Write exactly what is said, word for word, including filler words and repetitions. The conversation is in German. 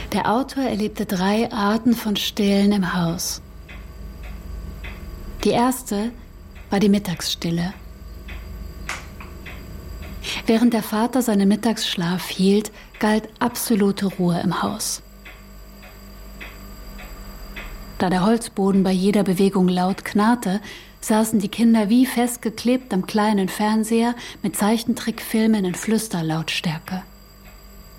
Der Autor erlebte drei Arten von Stillen im Haus. Die erste war die Mittagsstille. Während der Vater seinen Mittagsschlaf hielt, galt absolute Ruhe im Haus. Da der Holzboden bei jeder Bewegung laut knarrte, saßen die Kinder wie festgeklebt am kleinen Fernseher mit Zeichentrickfilmen in Flüsterlautstärke.